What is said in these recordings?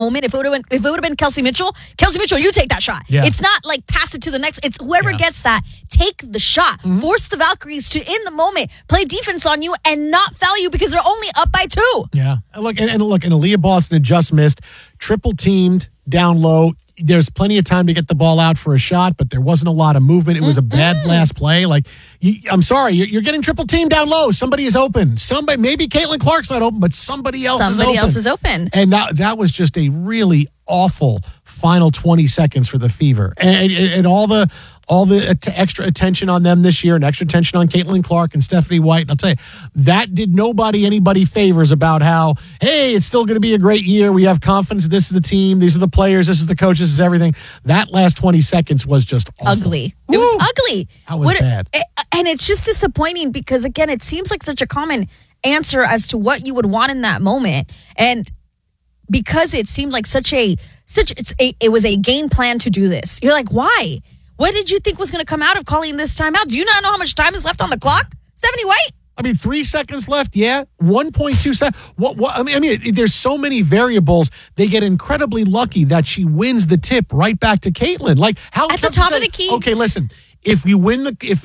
moment, if it would have been Kelsey Mitchell, you take that shot. Yeah. It's not like pass it to the next. It's whoever gets that, take the shot. Force the Valkyries to, in the moment, play defense on you and not foul you because they're only up by 2. Yeah. And look, and Aaliyah Boston had just missed, triple teamed down low. There's plenty of time to get the ball out for a shot, but there wasn't a lot of movement. It was a bad last play. Like, I'm sorry, you're getting triple teamed down low. Somebody is open. Maybe Caitlin Clark's not open, but somebody else is open. And that was just a really awful final 20 seconds for the Fever. And all the extra attention on them this year and extra attention on Caitlin Clark and Stephanie White. And I'll tell you, that did anybody favors about how, hey, it's still going to be a great year. We have confidence. This is the team. These are the players. This is the coach. This is everything. That last 20 seconds was just awful. Ugly. It was ugly. That was bad. And it's just disappointing because, again, it seems like such a common answer as to what you would want in that moment. And because it seemed like it was a game plan to do this. You're like, why? What did you think was going to come out of calling this timeout? Do you not know how much time is left on the clock? Stephanie White? I mean, 3 seconds left. Yeah. 1.2 seconds. What? I mean, there's so many variables. They get incredibly lucky that she wins the tip right back to Caitlin. Like, how at the top of the key? Okay, listen. If you win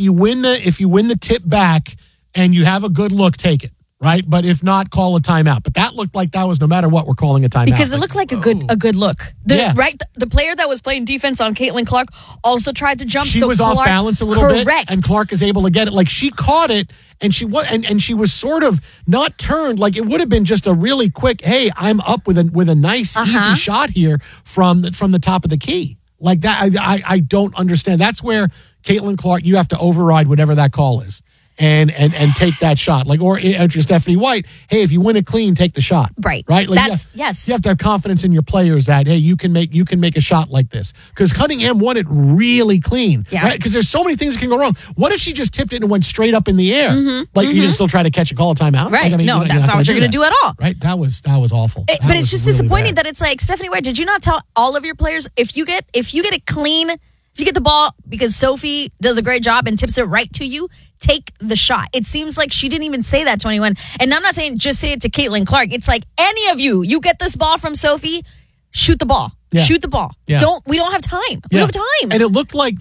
the tip back and you have a good look, take it. Right, but if not, call a timeout. But that looked like that was no matter what, we're calling a timeout. Because it looked like a good look. Right, the player that was playing defense on Caitlin Clark also tried to jump. She was off balance a little bit, and Clark is able to get it. Like, she caught it, and she was sort of not turned. Like, it would have been just a really quick, hey, I'm up with a nice easy shot here from the top of the key. Like that, I don't understand. That's where Caitlin Clark, you have to override whatever that call is. And take that shot. Like, or enter Stephanie White, hey, if you win it clean, take the shot. Right. Like, yes. You have to have confidence in your players that, hey, you can make a shot like this. Because Cunningham won it really clean. Yeah. Right? Because there's so many things that can go wrong. What if she just tipped it and went straight up in the air? You can still try to catch a call a timeout? Right. Like, I mean, that's not what you're going to do at all. Right. That was awful. But it's just really disappointing that it's like, Stephanie White, did you not tell all of your players, if you get it clean, if you get the ball because Sophie does a great job and tips it right to you, take the shot. It seems like she didn't even say that to anyone. And I'm not saying just say it to Caitlin Clark. It's like, any of you get this ball from Sophie, shoot the ball. Yeah. Shoot the ball. Yeah. We don't have time. We don't have time. And it looked like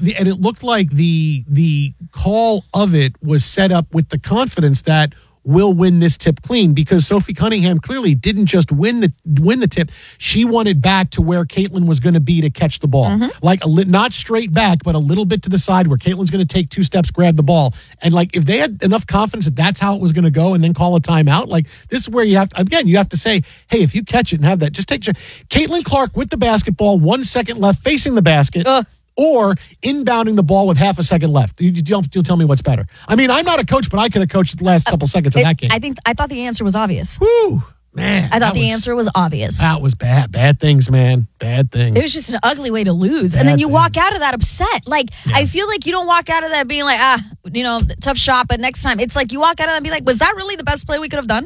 the call of it was set up with the confidence that we'll win this tip clean, because Sophie Cunningham clearly didn't just win the tip. She wanted back to where Caitlin was going to be to catch the ball. Like, not straight back, but a little bit to the side where Caitlin's going to take 2 steps, grab the ball. And like, if they had enough confidence that that's how it was going to go and then call a timeout, like, this is where you have to say, hey, if you catch it and have that, just take Caitlin Clark with the basketball, 1 second left facing the basket. Or inbounding the ball with half a second left. You'll tell me what's better. I mean, I'm not a coach, but I could have coached the last couple seconds of that game. I thought the answer was obvious. Woo, man. I thought the answer was obvious. That was bad. Bad things, man. Bad things. It was just an ugly way to lose. And then you walk out of that upset. Like, I feel like you don't walk out of that being like, tough shot, but next time. It's like you walk out of that and be like, was that really the best play we could have done?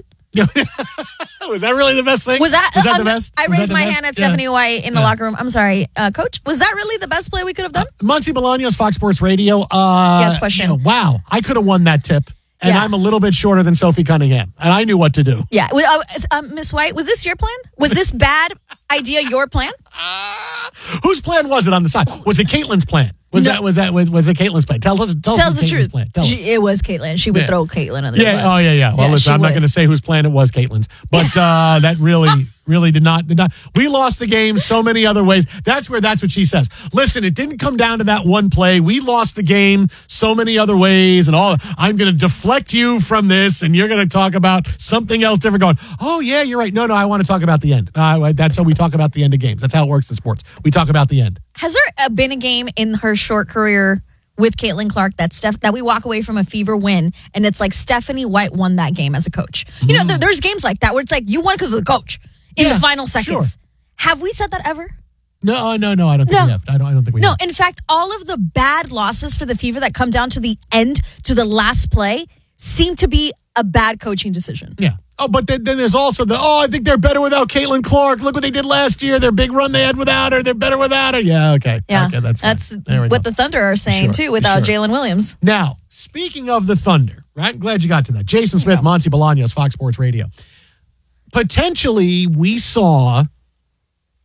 Was that really the best thing? Was that the best? I raised my hand at Stephanie White in the locker room. I'm sorry, Coach. Was that really the best play we could have done? Monty Bolaños, Fox Sports Radio. Yes, question. Wow, I could have won that tip. And I'm a little bit shorter than Sophie Cunningham. And I knew what to do. Yeah. Miss White, was this your plan? Was this bad idea your plan? Whose plan was it on the side? Was it Caitlin's plan? Was it Caitlin's plan? Tell us the truth. Plan. It was Caitlin. She would throw Caitlin under the bus. Oh, yeah. Well, listen, I'm not going to say whose plan it was, Caitlin's. But that really did not. We lost the game so many other ways. That's what she says. Listen, it didn't come down to that one play. We lost the game so many other ways and all. I'm going to deflect you from this, and you're going to talk about something else different going, oh, yeah, you're right. No, I want to talk about the end. That's how we talk about the end of games. That's how it works in sports. We talk about the end. Has there been a game in her short career with Caitlin Clark that we walk away from a Fever win and it's like Stephanie White won that game as a coach? You know, there's games like that where it's like you won because of the coach in the final seconds. Sure. Have we said that ever? No, I don't think we have. I don't think we have. No, in fact, all of the bad losses for the Fever that come down to the end, to the last play, seem to be a bad coaching decision. Yeah. Oh, but then there's also I think they're better without Caitlin Clark. Look what they did last year. Their big run they had without her. They're better without her. Yeah, okay. Yeah, okay, that's what the Thunder are saying, too, without Jalen Williams. Now, speaking of the Thunder, right? I'm glad you got to that. Jason Smith, Monty Bolaños, Fox Sports Radio. Potentially, we saw